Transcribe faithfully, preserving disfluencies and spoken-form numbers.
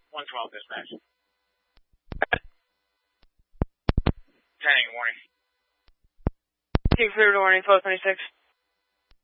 one twelve dispatch. ten, good morning. Good morning, twelve twenty-six.